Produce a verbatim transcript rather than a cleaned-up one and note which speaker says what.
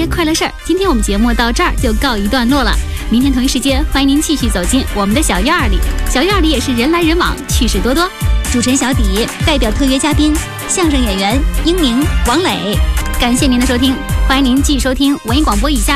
Speaker 1: 些快乐事儿。今天我们节目到这儿就告一段落了，明天同一时间欢迎您继续走进我们的小院儿里，小院儿里也是人来人往，趣事多多。主持人小底代表特约嘉宾相声演员英明、王磊，感谢您的收听，欢迎您继续收听文艺广播以下